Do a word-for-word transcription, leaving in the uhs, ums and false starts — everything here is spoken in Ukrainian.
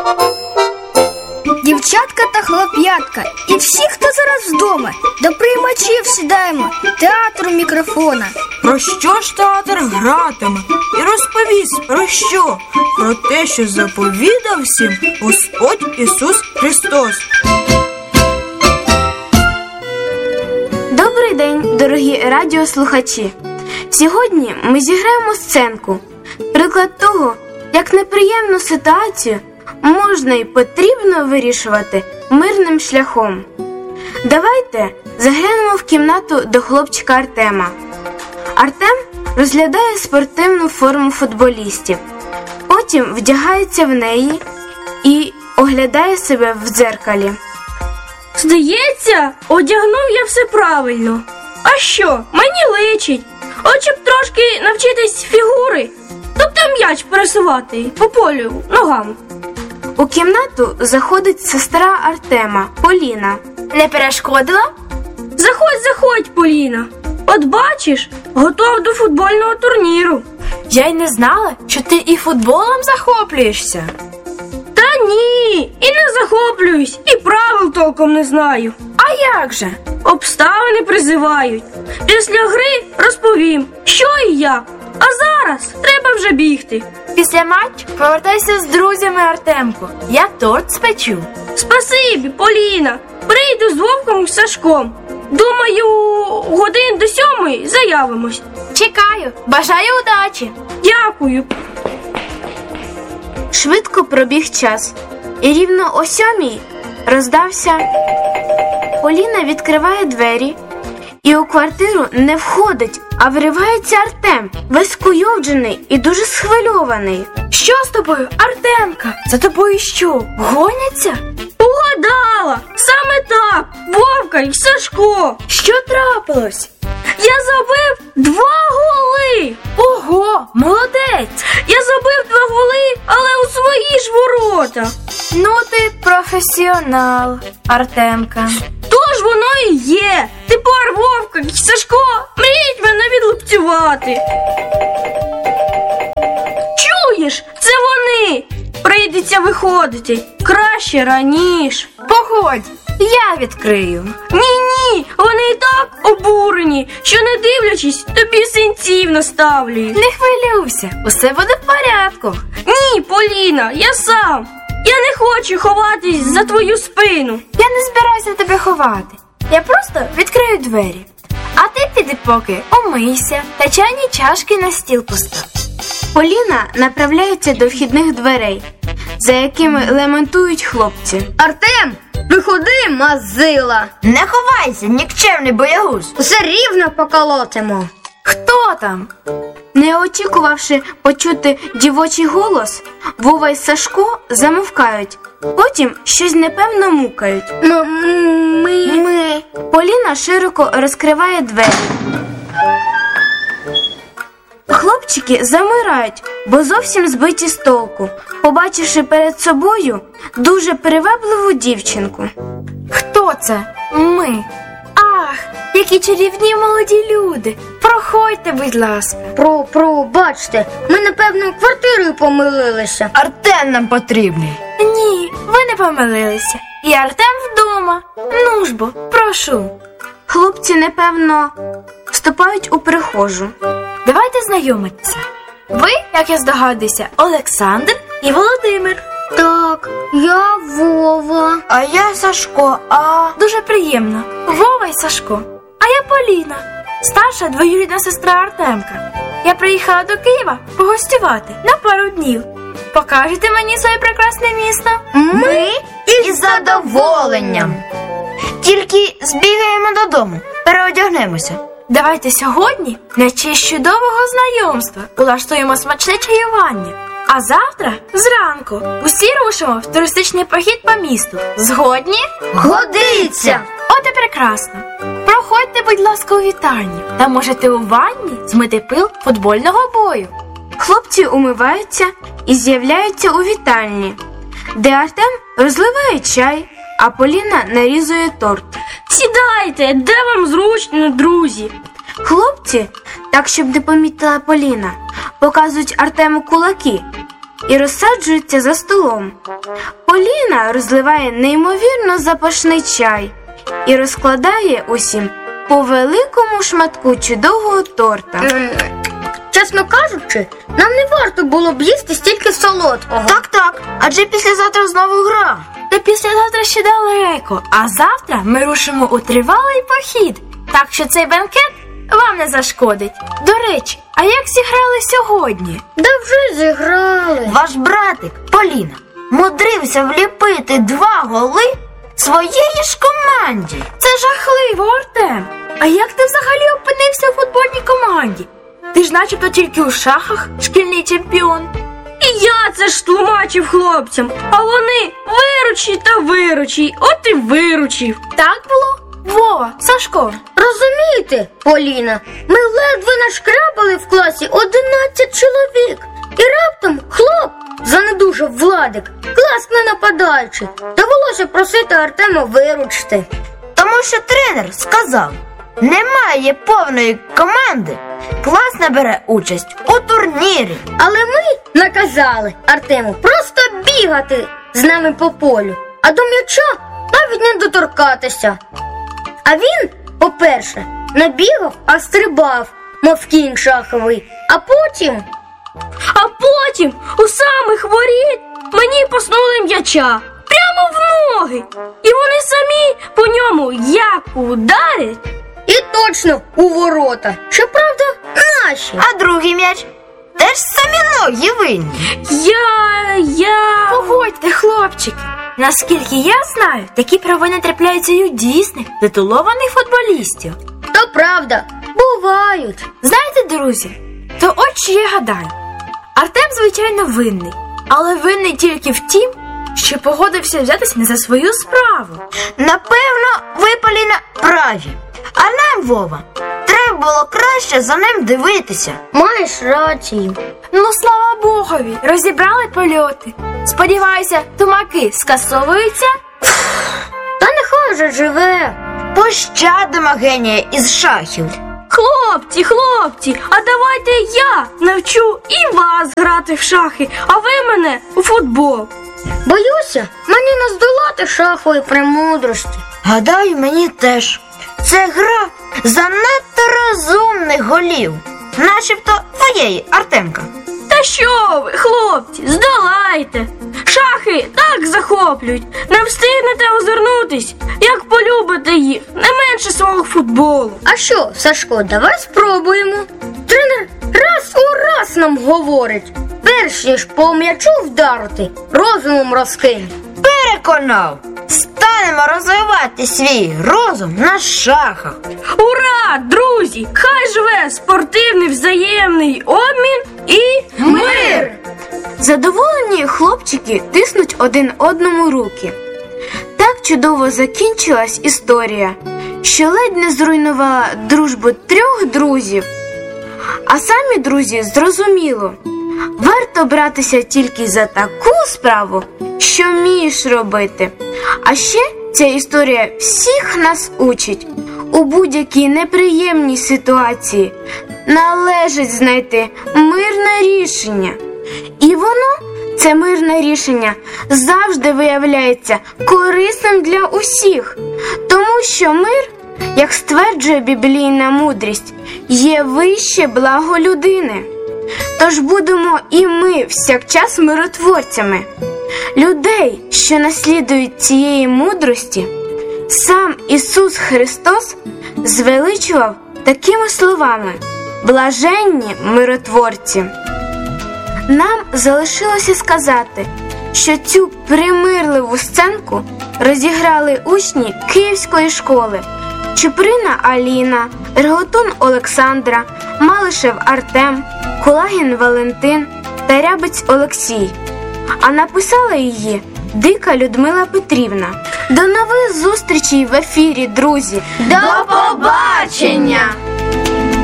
Дівчатка та хлоп'ятка і всі, хто зараз вдома, до приймачів сідаємо, театру мікрофона. Про що ж театр гратиме? І розповість про що? Про те, що заповідав всім Господь Ісус Христос. Добрий день, дорогі радіослухачі! Сьогодні ми зіграємо сценку. Приклад того, як неприємну ситуацію можна і потрібно вирішувати мирним шляхом. Давайте заглянемо в кімнату до хлопчика Артема. Артем розглядає спортивну форму футболістів, потім вдягається в неї і оглядає себе в дзеркалі. Здається, одягнув я все правильно. А що, мені личить. От б трошки навчитись фігури, тобто м'яч пересувати по полю ногами. У кімнату заходить сестра Артема, Поліна. Не перешкодила? Заходь, заходь, Поліна. От бачиш, готов до футбольного турніру. Я й не знала, що ти і футболом захоплюєшся. Та ні, і не захоплююсь, і правил толком не знаю. А як же? Обставини призивають. Після гри розповім, що і як. А зараз треба вже бігти. Після матчу повертайся з друзями, Артемко. Я торт спечу. Спасибі, Поліна. Прийду з Вовком і Сашком. Думаю, годин до сьомої заявимось. Чекаю. Бажаю удачі. Дякую. Швидко пробіг час, і рівно о сьомій роздався. Поліна відкриває двері, і у квартиру не входить, а вривається Артем, весь скуйовджений і дуже схвильований. Що з тобою, Артемка? За тобою що, гоняться? Угадала! Саме так! Вовка і Сашко! Що трапилось? Я забив два голи! Ого, молодець! Я забив два голи, але у свої ж ворота! Ну ти професіонал, Артемка. Тож воно і є! Тепер Вовка і Сашко мріють мене відлупцювати! Чуєш? Це вони! Прийдеться виходити. Краще раніше. Погодь, я відкрию. Ні-ні, вони і так обурені, що не дивлячись, тобі синців наставлюють. Не хвилюйся, усе буде в порядку. Ні, Поліна, я сам. Я не хочу ховатись за твою спину. Я не збираюся тебе ховати. Я просто відкрию двері. А ти піди поки умийся та чайні чашки на стіл постав. Поліна направляється до вхідних дверей, за якими лементують хлопці. Артем, виходи, мазила! Не ховайся, нікчемний боягуз. Усе рівно поколотимо. Хто там? Не очікувавши почути дівочий голос, Вова й Сашко замовкають, потім щось непевно мукають. Ми... Ми... Поліна широко розкриває двері. Хлопчики замирають, бо зовсім збиті з толку, побачивши перед собою дуже привабливу дівчинку. Хто це? Ми. Ах, які чарівні молоді люди. Проходьте, будь ласка. Про, про, бачте, ми, напевно, квартирою помилилися. Артем нам потрібний. Ні, ви не помилилися. І Артем вдома. Ну ж бо, прошу. Хлопці, напевно, вступають у прихожу. Давайте знайомитися. Ви, як я здогадуюся, Олександр і Володимир. Так, я Вова. А я Сашко, а... Дуже приємно. Вова і Сашко. А я Поліна, старша двоюрідна сестра Артемка. Я приїхала до Києва погостювати на пару днів. Покажете мені своє прекрасне місто? Ми із задоволенням. Тільки збігаємо додому, переодягнемося. Давайте сьогодні на честь чудового знайомства улаштуємо смачне чаювання. А завтра, зранку, усі рушимо в туристичний похід по місту. Згодні? Годиться! От і прекрасно. Проходьте, будь ласка, у вітальню. Та можете у ванні змити пил футбольного бою. Хлопці умиваються і з'являються у вітальні, де Артем розливає чай, а Поліна нарізує торт. Сідайте, де вам зручно, друзі? Хлопці, так щоб не помітила Поліна, показують Артему кулаки і розсаджуються за столом. Поліна розливає неймовірно запашний чай і розкладає усім по великому шматку чудового торта. Чесно кажучи, нам не варто було б їсти стільки солодкого. Так, так, адже післязавтра знову гра. Та післязавтра ще далеко, а завтра ми рушимо у тривалий похід. Так що цей бенкет вам не зашкодить. До речі, а як зіграли сьогодні? Да вже зіграли. Ваш братик, Поліна, мудрився вліпити два голи своєї ж команді. Це жахливо, Артем. А як ти взагалі опинився у футбольній команді? Ти ж начебто тільки у шахах шкільний чемпіон. І я це ж тлумачив хлопцям, а вони виручі та виручі, от і виручив. Так було? Вова, Сашко. Розумієте, Поліна, ми ледве нашкрябали в класі одинадцять чоловік. І раптом хлоп занедужав Владик, класний нападаючий. Довелося просити Артема виручити. Тому що тренер сказав, немає повної команди, клас не бере участь у турнірі. Але ми наказали Артему просто бігати з нами по полю, а до м'яча навіть не доторкатися. А він, по-перше, не бігав, а стрибав, мов кінь шаховий, а потім... А потім у самих воріт мені поснули м'яча прямо в ноги. І вони самі по ньому як ударять. І точно у ворота. Щоправда, наші. А другий м'яч? Теж самі ноги винні. Я... я... Погодьте, хлопчики. Наскільки я знаю, такі провини трапляються й у дійсних, титулованих футболістів. То правда, бувають. Знаєте, друзі, то от що я гадаю. Артем, звичайно, винний, але винний тільки в тім, що погодився взятися не за свою справу. Напевно, ви, Поліна, праві. А нам, Вова, треба було краще за ним дивитися. Маєш рацію. Ну, слава Богові, розібрали польоти. Сподіваюся, тумаки скасовуються? Та нехай же живе. Пощадимо генія із шахів. Хлопці, хлопці, а давайте я навчу і вас грати в шахи, а ви мене у футбол. Боюся, мені не здолати шахової премудрості. Гадаю, мені теж. Це гра занадто розумних голів. Начебто твоєї, Артемка. Та що ви, хлопці, здолайте. Шахи так захоплюють, не встигнете озирнутись, як полюбите їх, не менше свого футболу. А що, Сашко, давай спробуємо. Тренер раз у раз нам говорить, перш ніж по м'ячу вдарити, розумом розкинь. Переконав. Станемо розвивати свій розум на шахах. Ура, друзі! Хай живе спортивний взаємний обмін і мир! Задоволені хлопчики тиснуть один одному руки. Так чудово закінчилась історія, що ледь не зруйнувала дружбу трьох друзів. А самі друзі зрозуміло, варто братися тільки за таку справу, що вмієш робити. А ще ця історія всіх нас учить. У будь-якій неприємній ситуації належить знайти мирне рішення. І воно, це мирне рішення, завжди виявляється корисним для усіх. Тому що мир, як стверджує біблійна мудрість, є вище благо людини. Тож будемо і ми всякчас миротворцями. Людей, що наслідують цієї мудрості, сам Ісус Христос звеличував такими словами: «Блаженні миротворці». Нам залишилося сказати, що цю примирливу сценку розіграли учні Київської школи Чуприна Аліна, Реготун Олександра, Малишев Артем, Кулагін Валентин та Рябець Олексій. А написала її Дика Людмила Петрівна. До нових зустрічей в ефірі, друзі! До побачення!